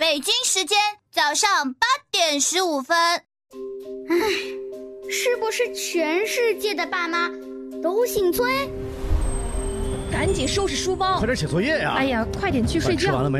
北京时间早上8:15。 是不是全世界的爸妈都姓崔？ 赶紧收拾书包， 快点写作业呀！ 哎呀，快点去睡觉。 吃完了没？